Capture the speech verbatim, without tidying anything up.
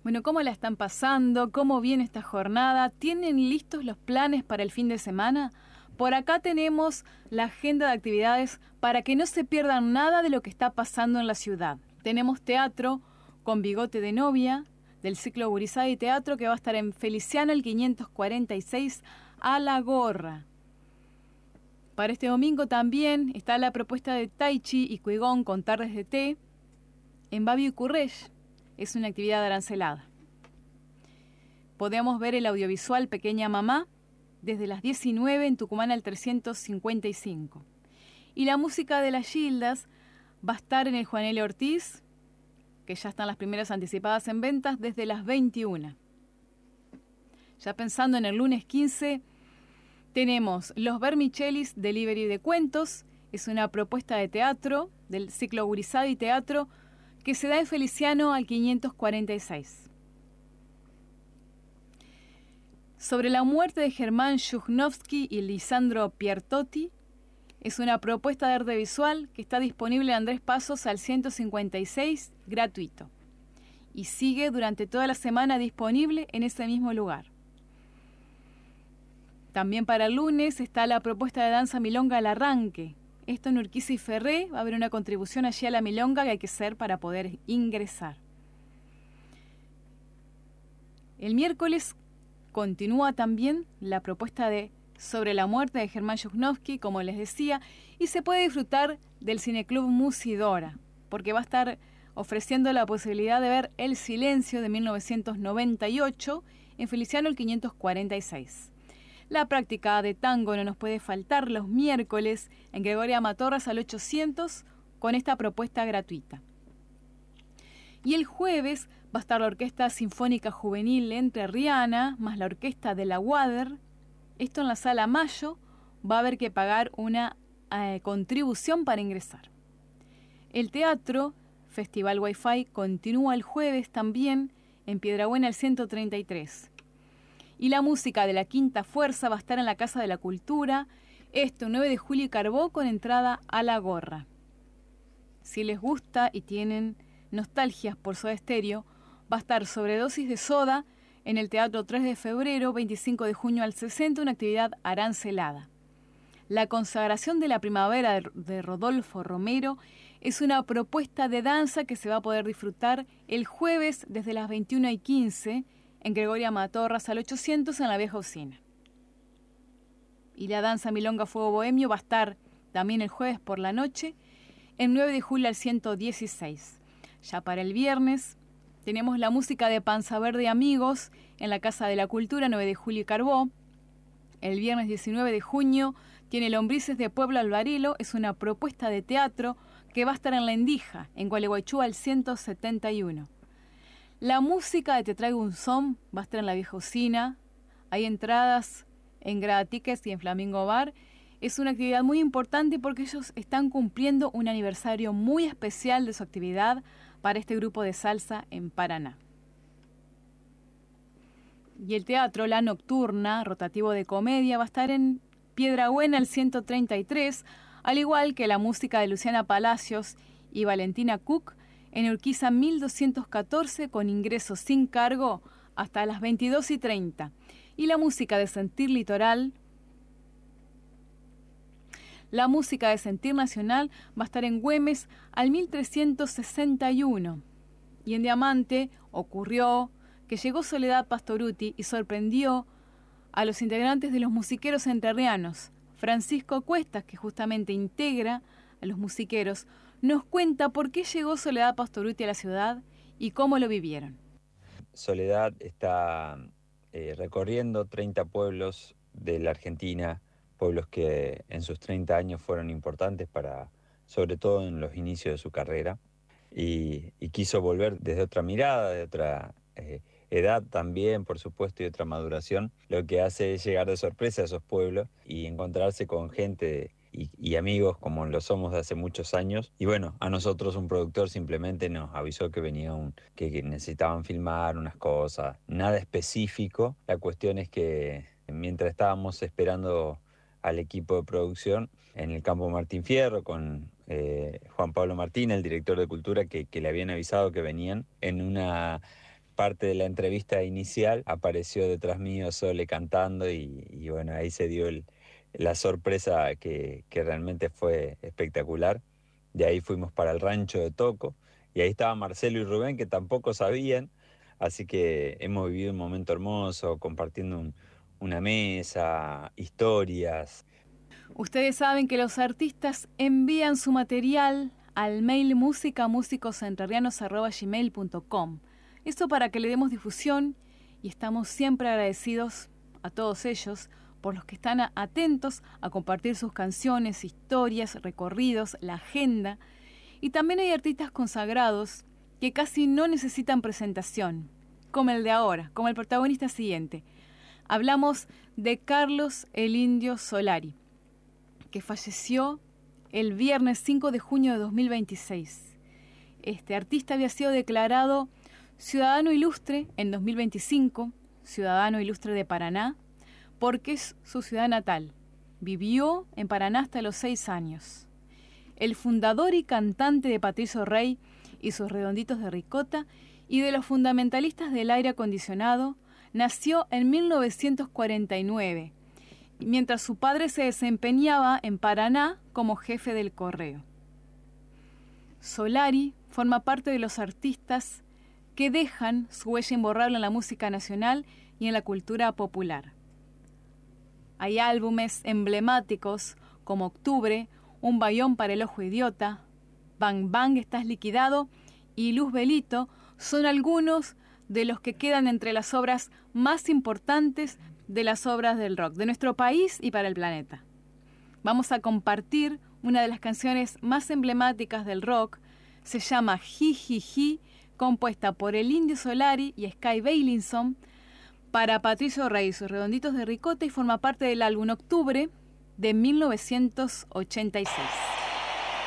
Bueno, ¿cómo la están pasando? ¿Cómo viene esta jornada? ¿Tienen listos los planes para el fin de semana? Por acá tenemos la agenda de actividades para que no se pierdan nada de lo que está pasando en la ciudad. Tenemos teatro con Bigote de Novia, del ciclo Gurizada y Teatro, que va a estar en Feliciano el quinientos cuarenta y seis a la gorra. Para este domingo también está la propuesta de Tai Chi y Cuigón con tardes de té en Babio y Currech. Es una actividad arancelada. Podemos ver el audiovisual Pequeña Mamá desde las diecinueve en Tucumán al trescientos cincuenta y cinco. Y la música de las Gildas va a estar en el Juan L. Ortiz, que ya están las primeras anticipadas en ventas, desde las veintiuna. Ya pensando en el lunes quince, tenemos Los Vermichelis Delivery de Cuentos. Es una propuesta de teatro del ciclo Gurizada y Teatro que se da en Feliciano al quinientos cuarenta y seis. Sobre la muerte de Germán Yuchnovsky y Lisandro Piertotti, es una propuesta de arte visual que está disponible en Andrés Pasos al ciento cincuenta y seis, gratuito. Y sigue durante toda la semana disponible en ese mismo lugar. También para el lunes está la propuesta de danza milonga al arranque. Esto en Urquiza y Ferré, va a haber una contribución allí a la milonga que hay que hacer para poder ingresar. El miércoles continúa también la propuesta de Sobre la muerte de Germán Yuchnovsky, como les decía, y se puede disfrutar del Cineclub Musidora, porque va a estar ofreciendo la posibilidad de ver El Silencio de mil novecientos noventa y ocho en Feliciano el quinientos cuarenta y seis. La práctica de tango no nos puede faltar los miércoles en Gregoria Matorras al ochocientos con esta propuesta gratuita. Y el jueves va a estar la Orquesta Sinfónica Juvenil Entrerriana más la Orquesta de la Wader. Esto en la Sala Mayo. Va a haber que pagar una eh, contribución para ingresar. El teatro Festival Wi-Fi continúa el jueves también en Piedrabuena al ciento treinta y tres. Y la música de la Quinta Fuerza va a estar en la Casa de la Cultura, esto nueve de julio y Carbó, con entrada a la gorra. Si les gusta y tienen nostalgias por Soda Stereo, va a estar Sobredosis de Soda en el Teatro tres de febrero, veinticinco de junio al sesenta, una actividad arancelada. La Consagración de la Primavera de Rodolfo Romero es una propuesta de danza que se va a poder disfrutar el jueves desde las veintiuna y quince en Gregoria Matorras al ochocientos en la Vieja Usina. Y la danza Milonga Fuego Bohemio va a estar también el jueves por la noche en nueve de julio al ciento dieciséis. Ya para el viernes tenemos la música de Panza Verde y Amigos en la Casa de la Cultura, nueve de julio y Carbó. El viernes diecinueve de junio tiene Lombrices de Pueblo Alvarelo, es una propuesta de teatro que va a estar en La Endija, en Gualeguaychú al ciento setenta y uno. La música de Te Traigo un Son va a estar en la Vieja Usina. Hay entradas en Grada Tickets y en Flamingo Bar. Es una actividad muy importante porque ellos están cumpliendo un aniversario muy especial de su actividad para este grupo de salsa en Paraná. Y el teatro La Nocturna, rotativo de comedia, va a estar en Piedrabuena al ciento treinta y tres, al igual que la música de Luciana Palacios y Valentina Cook en Urquiza mil doscientos catorce, con ingreso sin cargo hasta las veintidós y treinta. Y la música de Sentir Litoral, la música de Sentir Nacional va a estar en Güemes al mil trescientos sesenta y uno. Y en Diamante ocurrió que llegó Soledad Pastoruti y sorprendió a los integrantes de los musiqueros entrerrianos. Francisco Cuestas, que justamente integra a los musiqueros, nos cuenta por qué llegó Soledad Pastoruti a la ciudad y cómo lo vivieron. Soledad está eh, recorriendo treinta pueblos de la Argentina, pueblos que en sus treinta años fueron importantes para, sobre todo en los inicios de su carrera, y, y quiso volver desde otra mirada, de otra eh, edad también, por supuesto, y otra maduración. Lo que hace es llegar de sorpresa a esos pueblos y encontrarse con gente y, y amigos como lo somos de hace muchos años. Y bueno, a nosotros un productor simplemente nos avisó que venía un, que, que necesitaban filmar unas cosas, nada específico. La cuestión es que mientras estábamos esperando al equipo de producción en el campo Martín Fierro con eh, Juan Pablo Martín, el director de Cultura, que, que le habían avisado que venían en una parte de la entrevista inicial apareció detrás mío Sole cantando y, y bueno, ahí se dio el, la sorpresa que, que realmente fue espectacular. De ahí fuimos para el rancho de Toco y ahí estaba Marcelo y Rubén, que tampoco sabían, así que hemos vivido un momento hermoso compartiendo un, una mesa, historias. Ustedes saben que los artistas envían su material al mail música músicos entrerrianos arroba gmail punto com. Esto para que le demos difusión, y estamos siempre agradecidos a todos ellos por los que están atentos a compartir sus canciones, historias, recorridos, la agenda. Y también hay artistas consagrados que casi no necesitan presentación, como el de ahora, como el protagonista siguiente. Hablamos de Carlos el Indio Solari, que falleció el viernes cinco de junio de dos mil veintiséis. Este artista había sido declarado ciudadano ilustre en dos mil veinticinco, ciudadano ilustre de Paraná, porque es su ciudad natal. Vivió en Paraná hasta los seis años. El fundador y cantante de Patricio Rey y sus Redonditos de Ricota y de los fundamentalistas del aire acondicionado, nació en mil novecientos cuarenta y nueve, mientras su padre se desempeñaba en Paraná como jefe del correo. Solari forma parte de los artistas que dejan su huella imborrable en la música nacional y en la cultura popular. Hay álbumes emblemáticos como Octubre, Un bayón para el ojo idiota, Bang Bang estás liquidado y Luz Belito son algunos de los que quedan entre las obras más importantes de las obras del rock, de nuestro país y para el planeta. Vamos a compartir una de las canciones más emblemáticas del rock, se llama Ji Ji Ji, compuesta por el Indio Solari y Sky Bailinson para Patricio Rey y sus Redonditos de Ricota, y forma parte del álbum Octubre de mil novecientos ochenta y seis.